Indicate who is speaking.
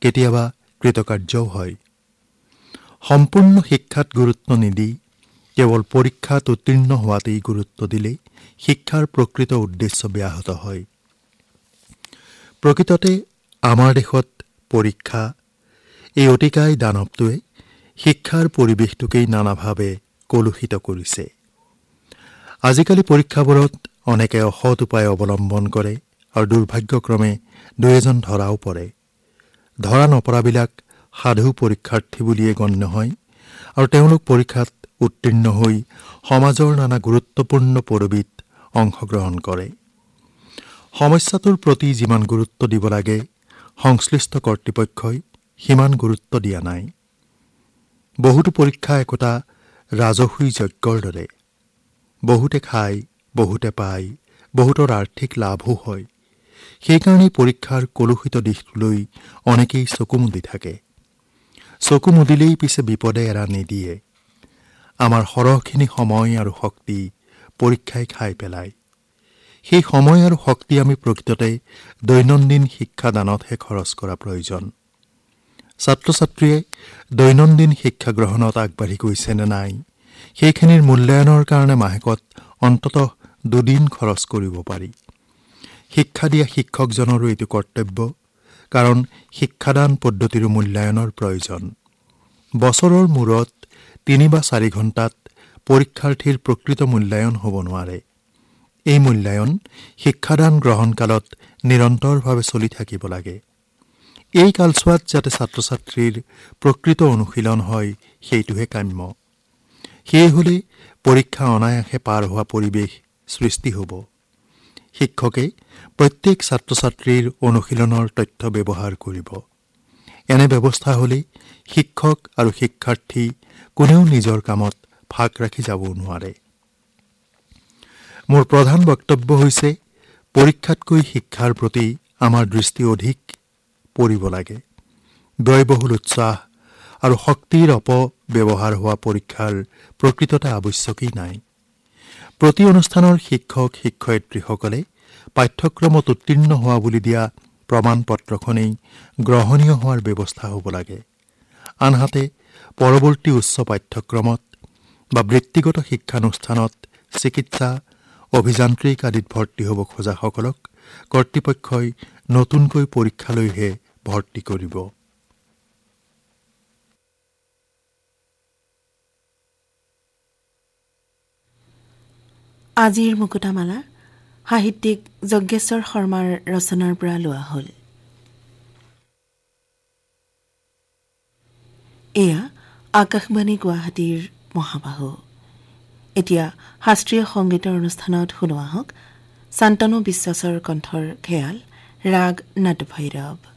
Speaker 1: কেতিয়াবা কৃতকাৰ্যও হয়। সম্পূৰ্ণ শিক্ষাত গুৰুত্ব নিদি কেৱল পৰীক্ষাত উত্তীৰ্ণ হোৱাতেই গুৰুত্ব দিলে শিক্ষাৰ প্ৰকৃত উদ্দেশ্য ব্যাহত হয়। প্ৰকৃততে আমাৰ দেশত পৰীক্ষা এই অতিকায় দানৱটোৱে শিক্ষাৰ পৰিৱেশটোকেই নানাভাৱে কলুষিত কৰিছে। আজিকালি পৰীক্ষাবোৰত অনেকে অসৎ উপায় অৱলম্বন কৰে আৰু দুৰ্ভাগ্যক্ৰমে দুই এজন ধৰাও পৰে। ধৰা নপৰাবিলাক সাধু পৰীক্ষাৰ্থী বুলিয়ে গণ্য হয় আৰু তেওঁলোক পৰীক্ষাত উত্তীৰ্ণ হৈ সমাজৰ নানা গুৰুত্বপূৰ্ণ পদবীত অংশগ্ৰহণ কৰে। সমস্যাটোৰ প্ৰতি যিমান গুৰুত্ব দিব লাগে সংশ্লিষ্ট কৰ্তৃপক্ষই সিমান গুৰুত্ব দিয়া নাই। বহুতো পৰীক্ষা একোটা ৰাজহুই যজ্ঞৰ দৰে। বহুতে খায়, বহুতে পায়, বহুতৰ আৰ্থিক লাভো হয়। সেইকাৰণেই পৰীক্ষাৰ কলুষিত দিশটোলৈ অনেকেই চকু মুদি থাকে। চকু মুদিলেই পিছে বিপদে এৰা নিদিয়ে। আমাৰ সৰহখিনি সময় আৰু শক্তি পৰীক্ষাই খাই পেলায়। সেই সময় আৰু শক্তি আমি প্ৰকৃততে দৈনন্দিন শিক্ষাদানতহে খৰচ কৰা প্ৰয়োজন। ছাত্ৰ ছাত্ৰীয়ে দৈনন্দিন শিক্ষা গ্ৰহণত আগবাঢ়ি গৈছে নে নাই সেইখিনিৰ মূল্যায়নৰ কাৰণে মাহেকত অন্ততঃ 2 দিন খৰচ কৰিব পাৰি। শিক্ষা দিয়া শিক্ষকজনৰো এইটো কৰ্তব্য, কাৰণ শিক্ষাদান পদ্ধতিৰো মূল্যায়নৰ প্ৰয়োজন। বছৰৰ মূৰত 3 বা 4 ঘণ্টাত পৰীক্ষাৰ্থীৰ প্ৰকৃত মূল্যায়ন হ'ব নোৱাৰে। এই মূল্যায়ন শিক্ষাদান গ্ৰহণকালত নিৰন্তৰভাৱে চলি থাকিব লাগে। এই কালছোৱাত যাতে ছাত্ৰ ছাত্ৰীৰ প্ৰকৃত অনুশীলন হয় সেইটোহে কাম্য। সেয়ে হলে পৰীক্ষা অনায়াসে পাৰ হোৱা পৰিৱেশ সৃষ্টি হ'ব। শিক্ষকে প্ৰত্যেক ছাত্ৰ ছাত্ৰীৰ অনুশীলনৰ তথ্য ব্যৱহাৰ কৰিব। এনে ব্যৱস্থা হলে শিক্ষক আৰু শিক্ষাৰ্থী কোনেও নিজৰ কামত ফাঁক ৰাখি যাবও নোৱাৰে। মোৰ প্ৰধান বক্তব্য হৈছে পৰীক্ষাতকৈ শিক্ষাৰ প্ৰতি আমাৰ দৃষ্টি অধিক পৰিব লাগে। ব্যয়বহুল উৎসাহ আৰু শক্তিৰ অপব্যৱহাৰ হোৱা পৰীক্ষাৰ প্ৰকৃততে আৱশ্যকেই নাই। প্ৰতি অনুষ্ঠানৰ শিক্ষক শিক্ষয়িত্ৰীসকলে পাঠ্যক্ৰমত উত্তীৰ্ণ হোৱা বুলি দিয়া প্ৰমাণ পত্ৰখনেই গ্ৰহণীয় হোৱাৰ ব্যৱস্থা হ'ব লাগে। আনহাতে পৰৱৰ্তী উচ্চ পাঠ্যক্ৰমত বা বৃত্তিগত শিক্ষানুষ্ঠানত চিকিৎসা, অভিযান্ত্ৰিক আদিত ভৰ্তি হ'ব খোজাসকলক কৰ্তৃপক্ষই নতুনকৈ পৰীক্ষালৈহে ভৰ্তি কৰিব।
Speaker 2: আজিৰ মুকুতামালা সাহিত্যিক যজ্ঞেশ্বৰ শৰ্মাৰ ৰচনাৰ পৰা লোৱা হ'ল। এয়া আকাশবাণী গুৱাহাটীৰ মহাবাহু। এতিয়া শাস্ত্ৰীয় সংগীতৰ অনুষ্ঠানত শুনোৱা হওক শান্তনু বিশ্বাসৰ কণ্ঠৰ খেয়াল ৰাগ নটভৈৰৱ।